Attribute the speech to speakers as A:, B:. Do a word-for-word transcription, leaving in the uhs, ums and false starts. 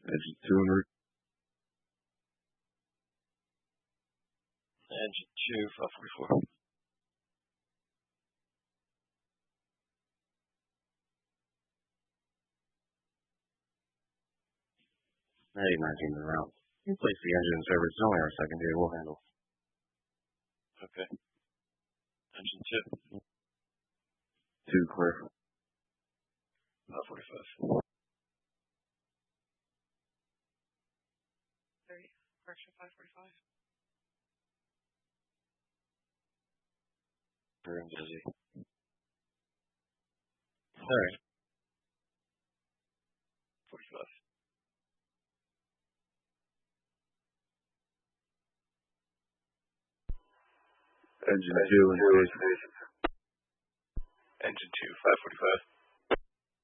A: Engine two and route.
B: Engine two, five forty-four.
A: Hey, nineteen is around. Place the engine in service. It's only our second day. We'll handle.
B: Okay. Engine two.
A: Two clear.
B: five forty-five.
C: thirty. Correction, five forty-five.
B: Very busy. Alright. forty-five.
A: Engine two and station.
B: Engine two, five forty-five.